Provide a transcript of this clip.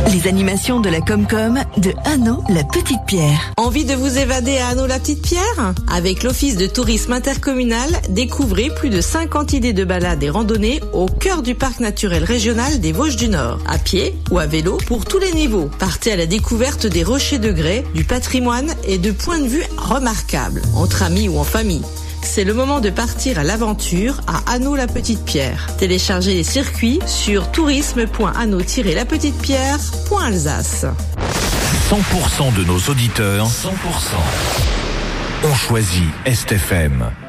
Les animations de la Comcom de Hanau la Petite Pierre. Envie de vous évader à Hanau la Petite Pierre? Avec l'Office de tourisme intercommunal, découvrez plus de 50 idées de balades et randonnées au cœur du parc naturel régional des Vosges du Nord. À pied ou à vélo pour tous les niveaux. Partez à la découverte des rochers de grès, du patrimoine et de points de vue remarquables, entre amis ou en famille. C'est le moment de partir à l'aventure à Hanau la Petite Pierre. Téléchargez les circuits sur tourisme.hanau-lapetitepierre.alsace. 100% de nos auditeurs, 100% ont choisi Est FM.